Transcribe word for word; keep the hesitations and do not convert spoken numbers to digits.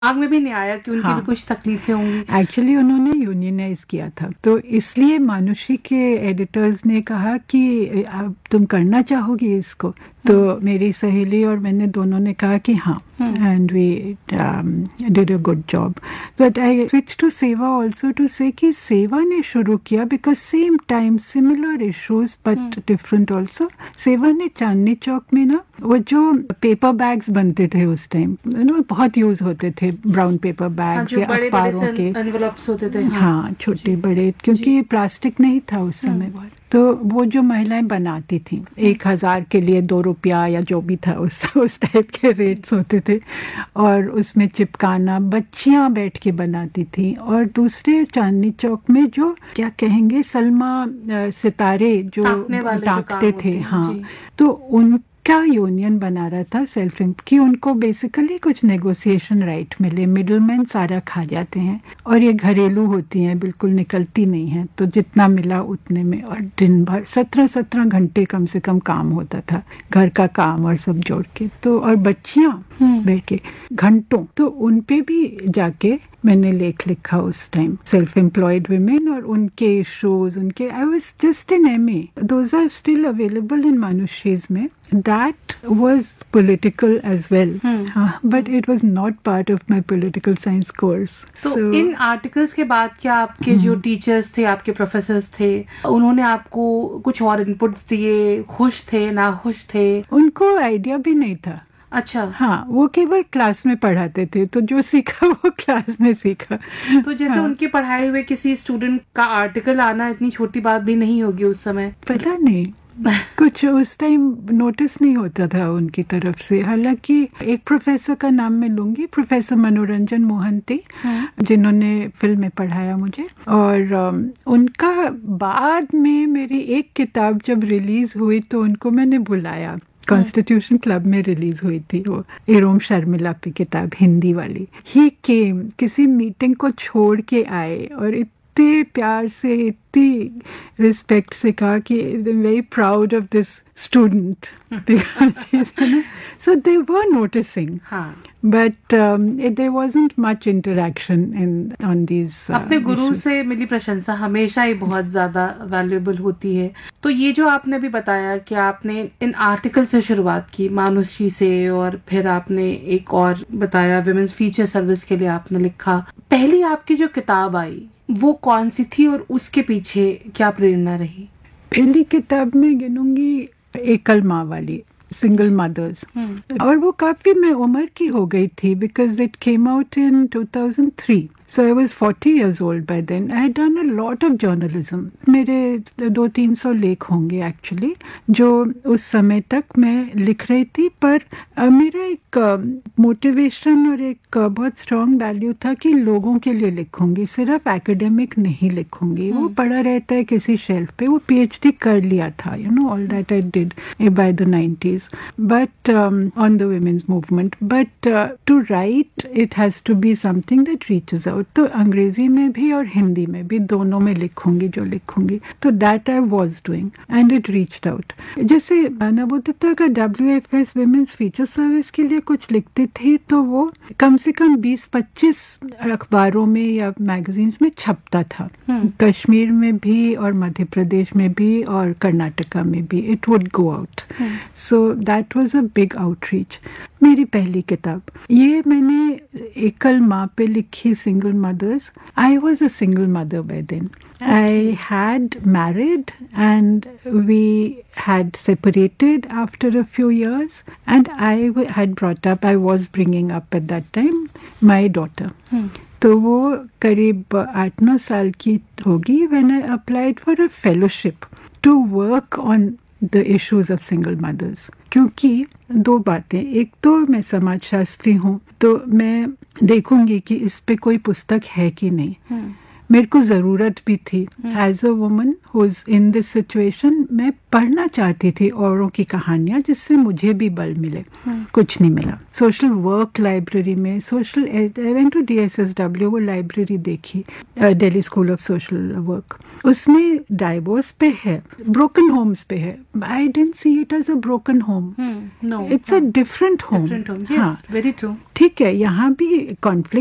आग में भी नहीं आया कि उनकी हाँ, भी कुछ तकलीफें होंगी? एक्चुअली उन्होंने यूनियनाइज किया था, तो इसलिए मानुषी के एडिटर्स ने कहा कि अब तुम करना चाहोगी इसको, तो मेरी सहेली और मैंने दोनों ने कहा कि हाँ, and we did a good job. But I switch to सेवा ऑल्सो टू से कि सेवा ने शुरू किया because same time similar issues but different also. सेवा ने चांदनी चौक में ना वो जो पेपर बैग्स बनते थे उस टाइम, यू नो, बहुत यूज होते थे ब्राउन पेपर बैग्स या अखबारों के एनवेलप्स होते थे. हाँ, छोटे बड़े, क्योंकि प्लास्टिक नहीं था उस समय बहुत. तो वो जो महिलाएं बनाती थी, एक हजार के लिए दो रुपया या जो भी था उस उस टाइप के रेट्स होते थे, और उसमें चिपकाना बच्चियां बैठ के बनाती थी. और दूसरे चांदनी चौक में जो क्या कहेंगे सलमा सितारे जो टाँकते थे, हाँ, तो उन का यूनियन बना रहा था सेल्फ कि उनको बेसिकली कुछ नेगोशिएशन राइट मिले. मिडलमैन सारा खा जाते हैं और ये घरेलू होती हैं, बिल्कुल निकलती नहीं है, तो जितना मिला उतने में. और दिन भर सत्रह सत्रह घंटे कम से कम काम होता था, घर का काम और सब जोड़ के. तो और बच्चियां बैठ के घंटों, तो उन पे भी जाके मैंने लेख लिखा उस टाइम, सेल्फ एम्प्लॉयड वुमेन और उनके शोज, उनके. I was just in M A, those are still available in मानुषीज में. That was political as well, hmm. uh, but it was not part of my political science course. तो so, इन articles के बाद क्या आपके hmm. जो teachers थे, आपके professors थे, उन्होंने आपको कुछ और इनपुट्स दिए? खुश थे, ना खुश थे? उनको आइडिया भी नहीं था. अच्छा. हाँ, वो केवल क्लास में पढ़ाते थे, तो जो सीखा वो क्लास में सीखा. तो जैसे हाँ. उनके पढ़ाए हुए किसी स्टूडेंट का आर्टिकल आना इतनी छोटी बात भी नहीं होगी उस समय? पता नहीं, कुछ उस टाइम नोटिस नहीं होता था उनकी तरफ से. हालांकि एक प्रोफेसर का नाम मैं लूंगी, प्रोफेसर मनोरंजन मोहंती, जिन्होंने फिल्म में पढ़ाया मुझे. और उनका बाद में मेरी एक किताब जब रिलीज हुई तो उनको मैंने बुलाया. कॉन्स्टिट्यूशन क्लब में रिलीज हुई थी वो एरोम शर्मिला की किताब, हिंदी वाली. ही केम, किसी मीटिंग को छोड़ के आए और इतने प्यार से, इतनी रिस्पेक्ट से कहा कि very proud of this student. So they were noticing, हाँ. but um, it, there wasn't much interaction in on these. Uh, अपने गुरु issues. से मिली प्रशंसा हमेशा ही बहुत ज्यादा वैल्यूएबल होती है. तो ये जो आपने भी बताया कि आपने इन आर्टिकल से शुरुआत की मानुषी से, और फिर आपने एक और बताया विमेंस फीचर सर्विस के लिए आपने लिखा. पहली आपकी जो किताब आई वो कौन सी थी और उसके पीछे क्या प्रेरणा रही? पहली किताब में गिनूंगी एकल माँ वाली, सिंगल मदर्स. और वो काफी मैं उम्र की हो गई थी because it came out in two thousand three. So I was forty years old by then. I had done a lot of journalism. मेरे दो तीन सौ लेख होंगे एक्चुअली जो उस समय तक मैं लिख रही थी. पर uh, मेरा एक मोटिवेशन uh, और एक uh, बहुत स्ट्रॉन्ग वैल्यू था कि लोगों के लिए लिखूंगी, सिर्फ एकेडमिक नहीं लिखूंगी. hmm. वो पड़ा रहता है किसी शेल्फ पे. वो पीएचडी कर लिया था, you know, all that I did by the nineties, but on the women's movement. But to right it has to be something that reaches out. तो अंग्रेजी में भी और हिंदी में भी दोनों में लिखूंगी जो लिखूंगी. तो that I was doing and it reached out. जैसे नवोदिता का W F S women's feature service के लिए कुछ लिखती थी तो वो कम से कम बीस पच्चीस अखबारों में या मैगजीन्स में छपता था. hmm. कश्मीर में भी और मध्य प्रदेश में भी और कर्नाटका में भी it would go out. So that was a big outreach. मेरी पहली किताब ये मैंने एकल माँ पे लिखी, single mothers. I was a single mother by then. Okay. I had married and we had separated after a few years, and I w- had brought up, I was bringing up at that time my daughter. Hmm. तो वो करीब आठ नौ साल की होगी when I applied for a fellowship to work on the issues of single mothers. क्योंकि दो बातें, एक तो मैं समाजशास्त्री हूँ तो मैं देखूंगी कि इस पे कोई पुस्तक है कि नहीं. hmm. मेरे को ज़रूरत भी थी as a woman who is in this situation. मैं पढ़ना चाहती थी औरों की कहानियाँ जिससे मुझे भी बल मिले। कुछ नहीं मिला। सोशल वर्क लाइब्रेरी में, social I went to D S S W, वो लाइब्रेरी देखी, Delhi school of social work, उसमें डाइवोर्स पे है, ब्रोकन होम्स पे है। आई dent see it as a broken home, it's a different home. हाँ, वेरी ट्रू। ठीक है, यहाँ भी कॉन्फ्लिक्ट